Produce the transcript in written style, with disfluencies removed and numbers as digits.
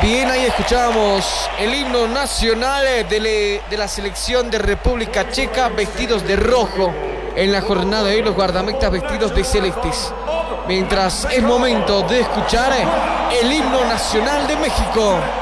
Bien, ahí escuchábamos el himno nacional de la selección de República Checa, vestidos de rojo en la jornada de hoy, los guardametas vestidos de celestes. Mientras es momento de escuchar el himno nacional de México.